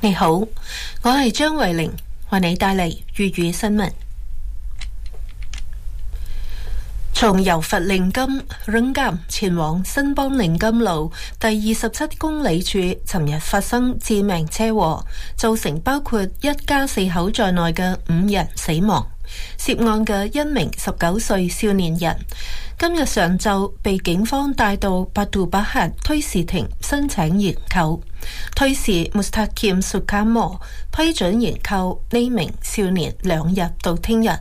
你好，我係張慧玲，為你帶嚟粵語新聞。從柔佛令金 Rengam 前往新邦令金路第27公里處，尋日發生致命車禍，造成包括一家4口在內嘅5人死亡。涉案嘅一名19歲少年人，今日上晝被警方帶到Batu Pahat推事庭申請研扣，推事 Mustaqim Sukarmo 批准研扣呢名少年2日到聽日。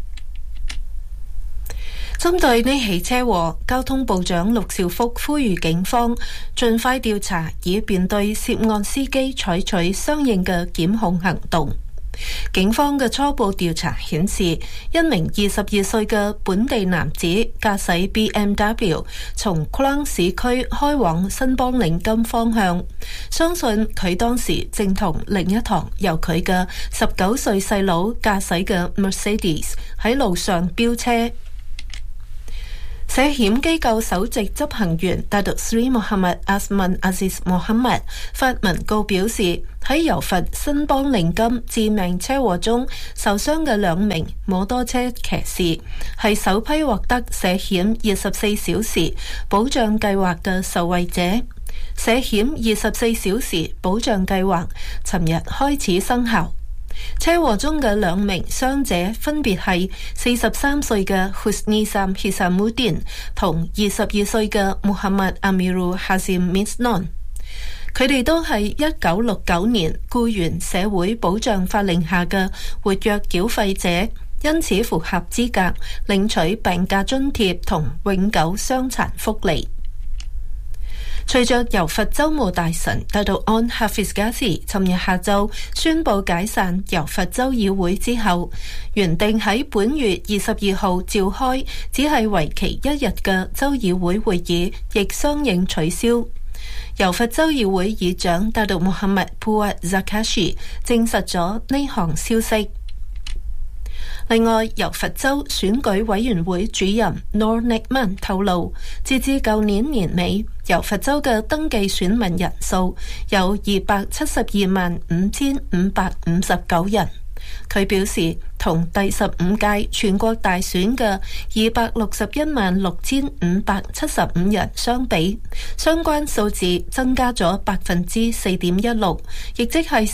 針對呢起車禍，交通部長陸兆福呼籲警方盡快調查，以便對涉案司機採取相應嘅檢控行動。警方嘅初步調查顯示，一名22歲嘅本地男子駕駛 BMW 從庫朗市區開往新邦令金方向，相信佢當時正同另一趟由佢嘅19歲細佬駕駛嘅 Mercedes 喺路上飆車。社險機構首席執行員 Datuk Seri Muhammad Asman Aziz Mohamad 發文告表示，喺柔佛新邦令金致命車禍中受傷嘅2名摩托車騎士係首批獲得社險24小時保障計劃嘅受惠者。社險24小時保障計劃尋日開始生效。車禍中嘅2名傷者分別係43歲嘅 Husnizam Hisamuddin 同22歲嘅 Muhammad Amirul Hazim Misnon。佢哋都係1969年僱員社會保障法令下嘅活躍繳費者，因此符合資格領取病假津貼同永久傷殘福利。隨着柔佛州務大臣Datuk Onn Hafiz Ghazi 尋日下晝宣布解散柔佛州議會之後，原定喺本月22號召開只係為期1日嘅州議會會議亦相應取消。柔佛州議會議長Datuk Muhammad Puat Zakashi 證實咗呢項消息。另外，柔佛州選舉委員會主任 Nur Nikman 透露，截至舊年年尾，柔佛州嘅登記選民人數有2725559人。佢表示，同第15屆全國大選嘅2616575人相比，相關數字增加咗 4.16%， 亦即係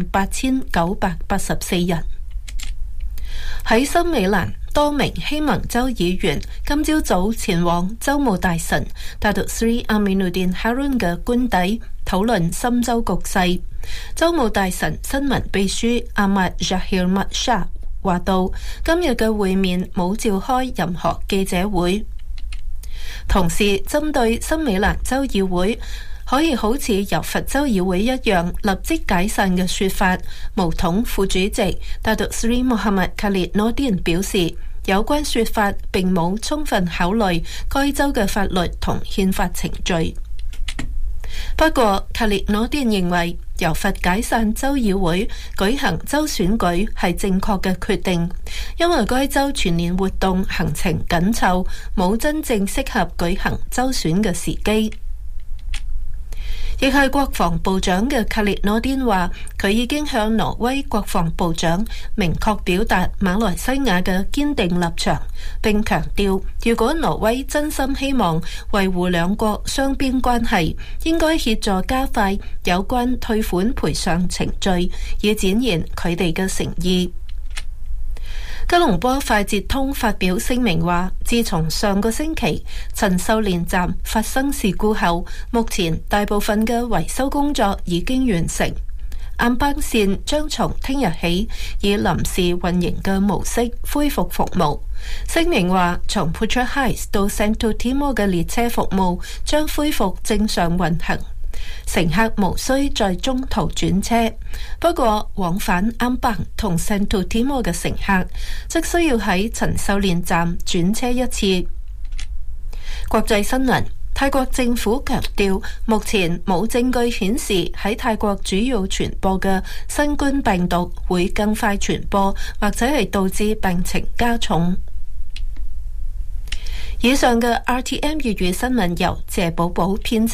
108,984人。喺新美蘭，多名希盟州議員今朝早前往州務大臣 Datuk Seri Aminuddin Harun 嘅官邸討論深州局勢。州務大臣新聞秘書 Ahmad Zahir Mat Shah 話到，今日嘅會面冇召開任何記者會。同時，針對新美蘭州議會可以好似柔佛州議會一樣立即解散嘅說法，巫統副主席 Datuk Seri Muhammad Khalid Nordin 表示，有關說法並冇充分考慮該州嘅法律同憲法程序。不過Khalid Nordin 認為，柔佛解散州議會舉行州選舉係正確嘅決定，因為該州全年活動行程緊湊，冇真正適合舉行州選嘅時機。亦係國防部長嘅Khalid Nordin話，佢已經向挪威國防部長明確表達馬來西亞嘅堅定立場，並強調，如果挪威真心希望維護兩國雙邊關係，應該協助加快有關退款賠償程序，以展現佢哋嘅誠意。吉隆坡快捷通發表聲明話，自從上個星期陳秀蓮站發生事故後，目前大部分嘅維修工作已經完成。暗班線將從聽日起以臨時運營嘅模式恢復服務。聲明話，從 Putra Heights 到 Santo Timur 嘅列車服務將恢復正常運行。乘客無需在中途轉車，不過往返安邦同Santo Timur嘅乘客則需要喺陳秀蓮站轉車一次。國際新聞，泰國政府強調，目前冇證據顯示喺泰國主要傳播嘅新冠病毒會更快傳播，或者係導致病情加重。以上嘅 RTM 粵語新聞由謝寶寶編輯。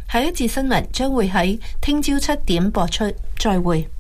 下一節新聞將會喺聽朝7點播出，再會。